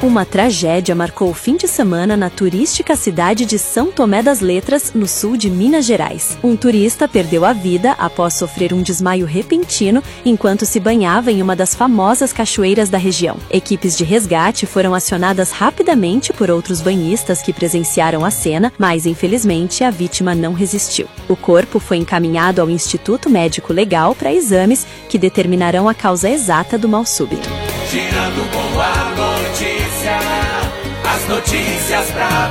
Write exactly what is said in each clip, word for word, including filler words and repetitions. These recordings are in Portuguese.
Uma tragédia marcou o fim de semana na turística cidade de São Tomé das Letras, no sul de Minas Gerais. Um turista perdeu a vida após sofrer um desmaio repentino enquanto se banhava em uma das famosas cachoeiras da região. Equipes de resgate foram acionadas rapidamente por outros banhistas que presenciaram a cena, mas infelizmente a vítima não resistiu. O corpo foi encaminhado ao Instituto Médico Legal para exames que determinarão a causa exata do mal súbito. Girando com a notícia, as notícias pra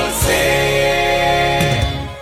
você.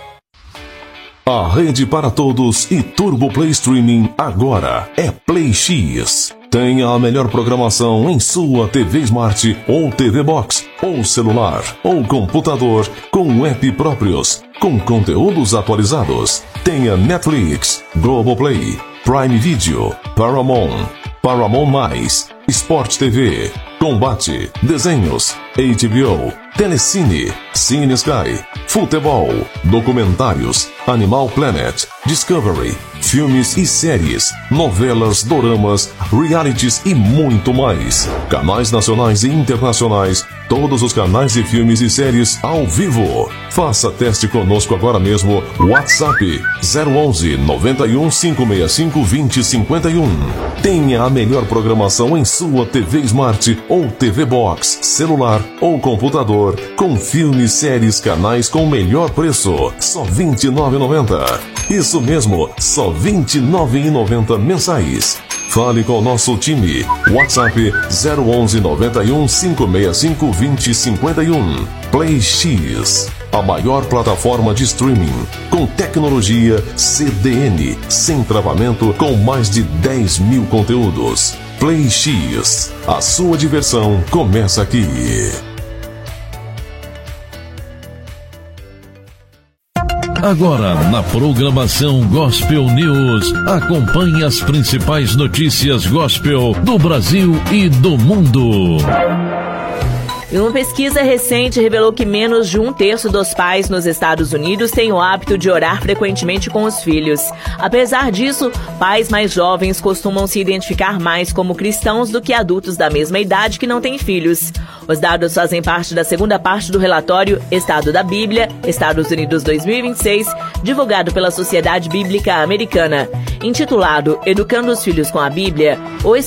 A rede para todos e Turbo Play Streaming agora é Play X. Tenha a melhor programação em sua T V Smart ou T V Box, ou celular, ou computador, com app próprios, com conteúdos atualizados. Tenha Netflix, Globoplay, Prime Video, Paramount, Paramount Mais, Sport T V, Combate, Desenhos, H B O, Telecine, Cine Sky, Futebol, Documentários, Animal Planet, Discovery, filmes e séries, novelas, doramas, realities e muito mais. Canais nacionais e internacionais, todos os canais de filmes e séries ao vivo. Faça teste conosco agora mesmo. WhatsApp zero onze, noventa e um, cinco seis cinco, vinte, cinquenta e um. Tenha a melhor programação em sua T V Smart ou T V Box, celular ou computador, com filmes, séries, canais com melhor preço. Só vinte e nove reais e noventa centavos. Isso mesmo, só vinte e nove reais e noventa centavos mensais. Fale com o nosso time. WhatsApp zero onze, noventa e um, cinco seis cinco, vinte, cinquenta e um. Play X, a maior plataforma de streaming, com tecnologia C D N, sem travamento, com mais de dez mil conteúdos. Play X, a sua diversão começa aqui. Agora, na programação Gospel News, acompanhe as principais notícias gospel do Brasil e do mundo. E uma pesquisa recente revelou que menos de um terço dos pais nos Estados Unidos têm o hábito de orar frequentemente com os filhos. Apesar disso, pais mais jovens costumam se identificar mais como cristãos do que adultos da mesma idade que não têm filhos. Os dados fazem parte da segunda parte do relatório Estado da Bíblia, Estados Unidos dois mil e vinte e seis, divulgado pela Sociedade Bíblica Americana. Intitulado Educando os Filhos com a Bíblia, o